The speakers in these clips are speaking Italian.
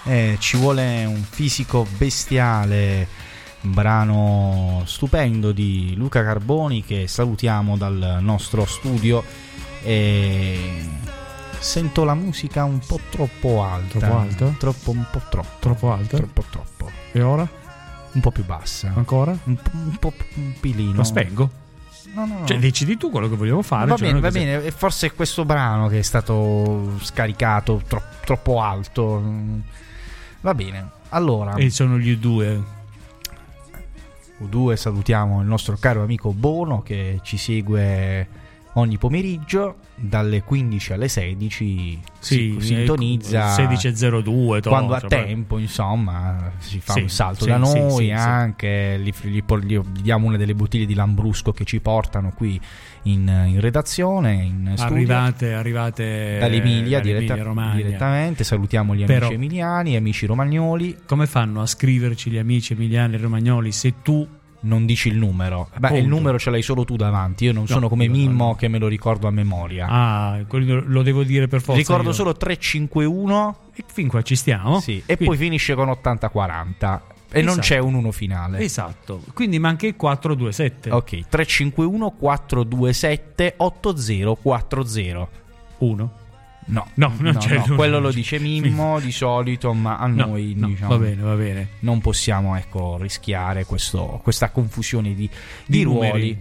Ci vuole un fisico bestiale, un brano stupendo di Luca Carboni che salutiamo dal nostro studio. Sento la musica un po' troppo alta. Troppo alta? Un po' troppo. Troppo alta? Troppo. E ora? Un po' più bassa. Ancora? Un pilino. Lo spengo? No. Cioè, decidi tu quello che vogliamo fare. Va bene. E forse è questo brano che è stato scaricato troppo alto. Va bene. Allora. E sono gli U2, salutiamo il nostro caro amico Bono che ci segue ogni pomeriggio dalle 15 alle 16. Si sintonizza 16:02 quando ha tempo, insomma, si fa un salto da noi anche. Gli diamo una delle bottiglie di Lambrusco che ci portano qui in redazione, in studio. Arrivate dall'Emilia direttamente. Salutiamo gli amici emiliani, amici romagnoli. Come fanno a scriverci gli amici emiliani e romagnoli se tu non dici il numero? Beh, il numero ce l'hai solo tu davanti. Io non sono come Mimmo che me lo ricordo a memoria. Lo devo dire per forza. Ricordo solo 351 e fin qua ci stiamo. Sì, e poi finisce con 8040 e non c'è un 1 finale. Esatto. Quindi manca il 427. Ok, 351 427 8040. 1. No, non c'è quello lo dice Mimmo di solito, ma a noi diciamo, va bene. Non possiamo rischiare questa confusione di ruoli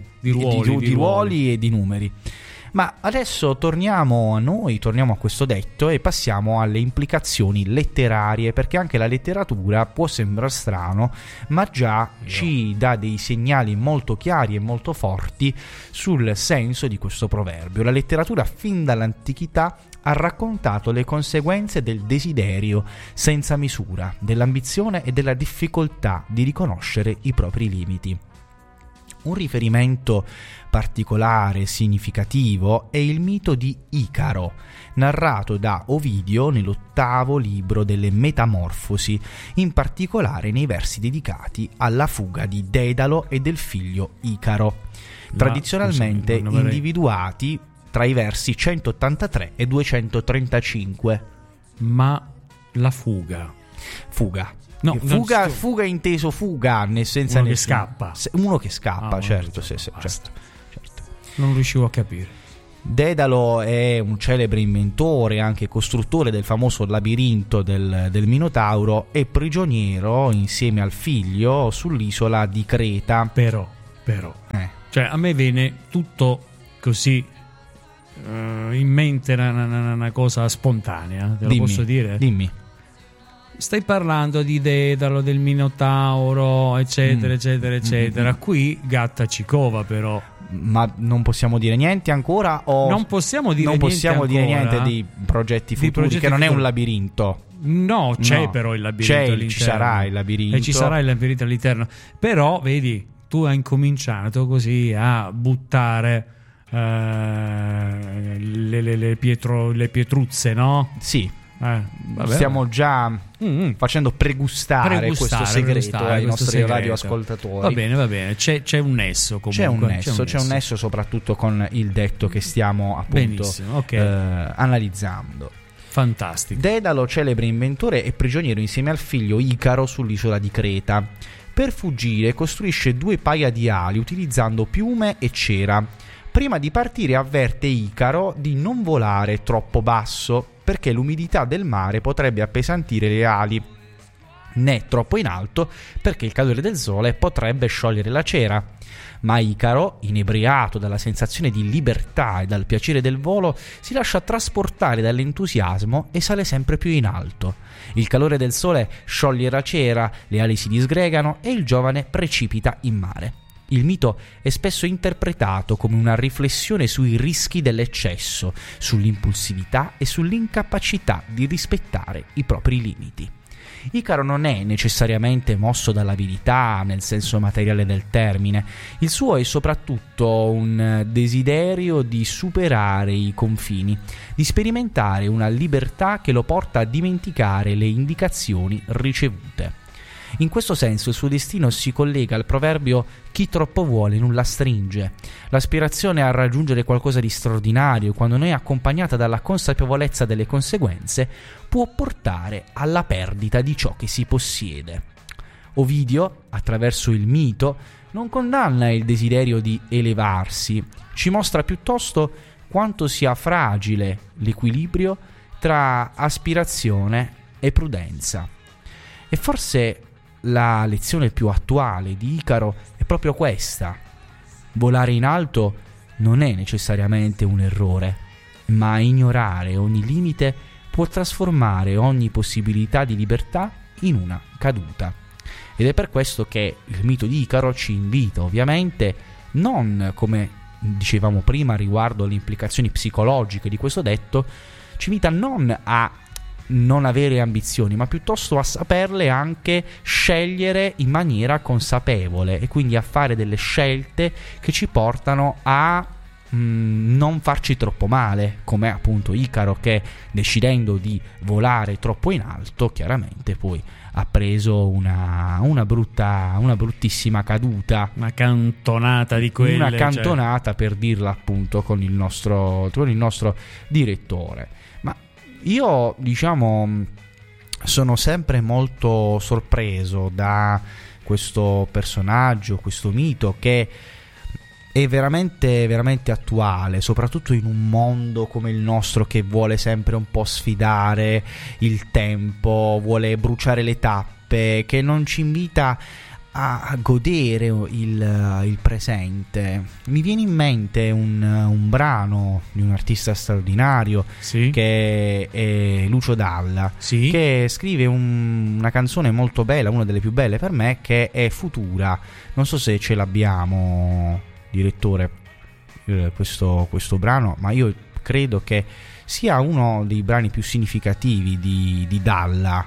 e di numeri. Ma adesso torniamo a questo detto e passiamo alle implicazioni letterarie, perché anche la letteratura può sembrare strano, ma già ci dà dei segnali molto chiari e molto forti sul senso di questo proverbio. La letteratura fin dall'antichità ha raccontato le conseguenze del desiderio senza misura, dell'ambizione e della difficoltà di riconoscere i propri limiti. Un riferimento particolare e significativo è il mito di Icaro, narrato da Ovidio nell'8° libro delle Metamorfosi, in particolare nei versi dedicati alla fuga di Dedalo e del figlio Icaro, tradizionalmente individuati tra i versi 183 e 235. Ma la fuga. No, fuga inteso fuga, nel senso uno che scappa. Uno che scappa, certo. Non riuscivo a capire. Dedalo è un celebre inventore, anche costruttore del famoso labirinto del Minotauro, e prigioniero insieme al figlio sull'isola di Creta. Però. Cioè, a me viene tutto così in mente una cosa spontanea, te lo posso dire? Dimmi. Stai parlando di Dedalo, del Minotauro, eccetera. Qui gatta ci cova, però. Ma non possiamo dire niente ancora? Non possiamo dire niente dei progetti futuri, che non è un labirinto. No, c'è però il labirinto all'interno. Ci sarà il labirinto. E ci sarà il labirinto all'interno. Però, vedi, tu hai incominciato così a buttare le pietruzze, no? Sì. Stiamo già facendo pregustare questo segreto ai nostri radioascoltatori. Va bene. C'è un nesso comunque. C'è un nesso soprattutto con il detto che stiamo appunto analizzando. Fantastico. Dedalo, celebre inventore, è prigioniero insieme al figlio Icaro sull'isola di Creta. Per fuggire costruisce 2 paia di ali utilizzando piume e cera. Prima di partire avverte Icaro di non volare troppo basso, perché l'umidità del mare potrebbe appesantire le ali, né troppo in alto, perché il calore del sole potrebbe sciogliere la cera. Ma Icaro, inebriato dalla sensazione di libertà e dal piacere del volo, si lascia trasportare dall'entusiasmo e sale sempre più in alto. Il calore del sole scioglie la cera, le ali si disgregano e il giovane precipita in mare. Il mito è spesso interpretato come una riflessione sui rischi dell'eccesso, sull'impulsività e sull'incapacità di rispettare i propri limiti. Icaro non è necessariamente mosso dall'avidità nel senso materiale del termine. Il suo è soprattutto un desiderio di superare i confini, di sperimentare una libertà che lo porta a dimenticare le indicazioni ricevute. In questo senso il suo destino si collega al proverbio chi troppo vuole nulla stringe. L'aspirazione a raggiungere qualcosa di straordinario, quando non è accompagnata dalla consapevolezza delle conseguenze, può portare alla perdita di ciò che si possiede. Ovidio, attraverso il mito, non condanna il desiderio di elevarsi, ci mostra piuttosto quanto sia fragile l'equilibrio tra aspirazione e prudenza. E forse la lezione più attuale di Icaro è proprio questa: volare in alto non è necessariamente un errore, ma ignorare ogni limite può trasformare ogni possibilità di libertà in una caduta. Ed è per questo che il mito di Icaro ci invita, ovviamente, non, come dicevamo prima riguardo alle implicazioni psicologiche di questo detto, ci invita non a non avere ambizioni, ma piuttosto a saperle anche scegliere in maniera consapevole, e quindi a fare delle scelte che ci portano a non farci troppo male, come appunto Icaro, che decidendo di volare troppo in alto chiaramente poi ha preso una bruttissima caduta, una cantonata di quelle, una cantonata, per dirla appunto con il nostro direttore. Ma io, diciamo, sono sempre molto sorpreso da questo personaggio, questo mito che è veramente, veramente attuale, soprattutto in un mondo come il nostro che vuole sempre un po' sfidare il tempo, vuole bruciare le tappe, che non ci invita a godere il presente. Mi viene in mente un brano di un artista straordinario, sì, che è Lucio Dalla, sì, che scrive una canzone molto bella, una delle più belle per me, che è Futura. Non so se ce l'abbiamo, direttore, questo brano, ma io credo che sia uno dei brani più significativi di Dalla.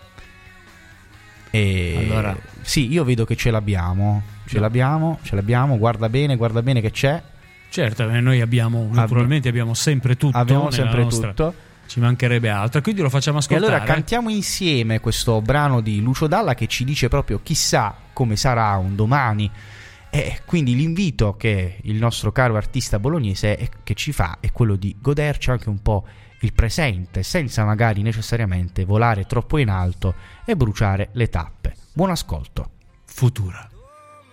E allora, sì, io vedo che ce l'abbiamo, guarda bene che c'è. Certo, noi naturalmente abbiamo sempre tutto, abbiamo sempre nostra, tutto, ci mancherebbe altro, quindi lo facciamo ascoltare. E allora cantiamo insieme questo brano di Lucio Dalla, che ci dice proprio chissà come sarà un domani. E quindi l'invito che il nostro caro artista bolognese che ci fa è quello di goderci anche un po' il presente, senza magari necessariamente volare troppo in alto e bruciare le tappe. Buon ascolto. Futura.